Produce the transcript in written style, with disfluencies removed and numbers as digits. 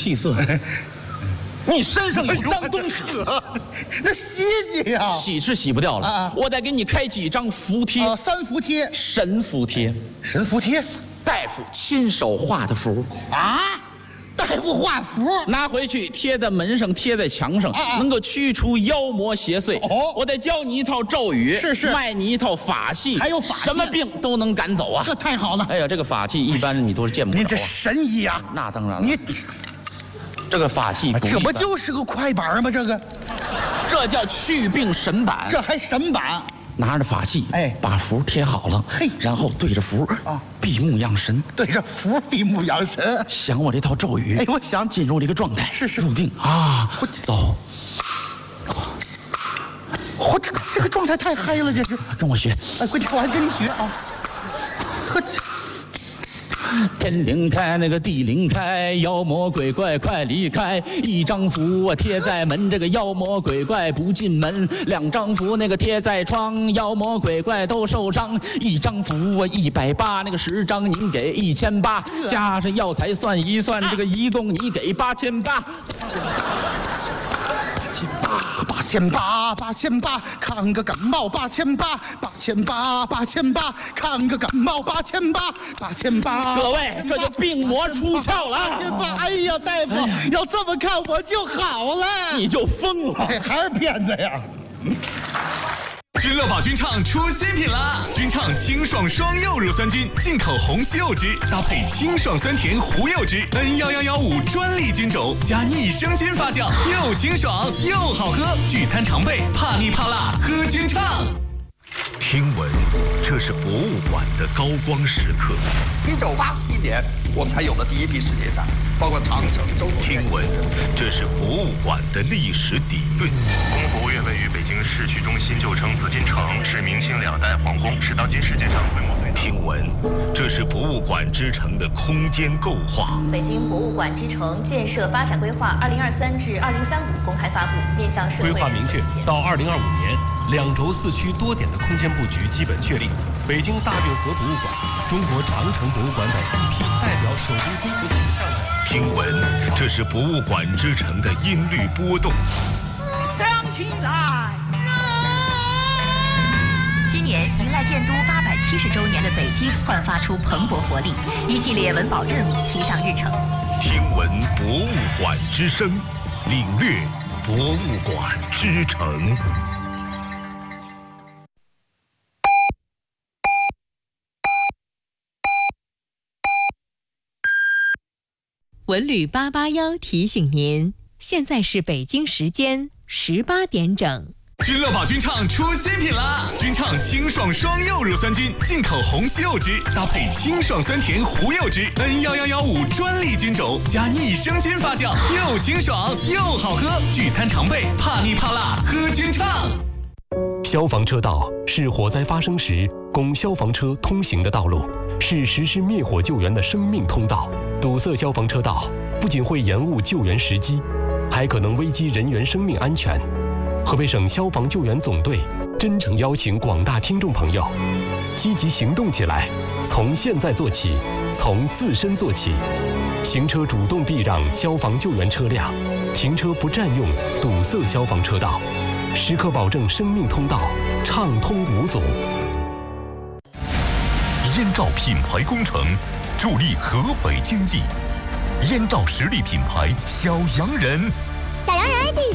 气色。你身上有脏东西， 那洗洗呀， 洗是洗不掉了。我得给你开几张符贴。 3伏贴， 神符贴。 神符贴， 大夫亲手画的符啊。大夫画符， 拿回去贴在门上，贴在墙上，能够驱除妖魔邪祟。我得教你一套咒语， 是， 卖你一套法器， 还有法器， 什么病都能赶走啊！ 这太好了。 哎呀，这个法器一般人你都是见不着。 您这神医啊！ 那当然了。 你这个法器这不就是个快板吗？ 这叫祛病神板， 这还神板。 拿着法器，把符贴好了，然后对着符闭目养神， 对着符闭目养神， 想我这套咒语， 我想进入这个状态， 是入定啊，走。 我这个状态太嗨了，这是跟我学， 闺女，我还跟你学啊， 天灵开，那个地灵开，妖魔鬼怪快离开！一张符我贴在门，这个妖魔鬼怪不进门；2张符那个贴在窗，妖魔鬼怪都受伤。1张符我180，那个10张您给1800，加上药材算一算，这个一共你给8800。 8800，看个感冒8800，看个感冒8800。 各位，这就病魔出窍了。 8800，哎呀，大夫，要这么看我就好了。 你就疯了， 还是骗子呀！ 君乐宝君畅出新品啦！君畅清爽双柚乳酸菌，进口红西柚汁，搭配清爽酸甜胡柚汁 ，N11115专利菌种，加益生菌发酵，又清爽又好喝。聚餐常备，怕腻怕辣，喝君畅。 听闻这是博物馆的高光时刻。 1987年，我们才有了第一批世界展，包括长城、周口。 听闻这是博物馆的历史底蕴。 故宫博物院位于北京市区中心，旧称紫禁城，是明清2代皇宫，是当今世界上规模最大。 听闻这是博物馆之城的空间构化。 北京博物馆之城建设发展规划2023至2035公开发布，面向社会。 规划明确，到2025年，2轴4区多点的空间布局基本确立。北京大运河博物馆、中国长城博物馆等一批代表手工飞和形象的。 听闻这是博物馆之城的音律波动。 亮起来！ 今年迎来建都870周年的北京，焕发出蓬勃活力，一系列文保任务提上日程。 听闻博物馆之声，领略博物馆之城。 文旅881提醒您，现在是北京时间18点整。 君乐宝君畅出新品啦！君畅清爽双柚乳酸菌，进口红西柚汁，搭配清爽酸甜胡柚汁 ，N11115专利菌种，加益生菌发酵，又清爽又好喝。聚餐常备，怕腻怕辣，喝君畅。 消防车道是火灾发生时供消防车通行的道路，是实施灭火救援的生命通道。堵塞消防车道不仅会延误救援时机，还可能危及人员生命安全。河北省消防救援总队真诚邀请广大听众朋友积极行动起来，从现在做起，从自身做起。行车主动避让消防救援车辆，停车不占用堵塞消防车道，时刻保证生命通道畅通无阻。 燕赵品牌工程助力河北经济，燕赵实力品牌小洋人。 小洋人第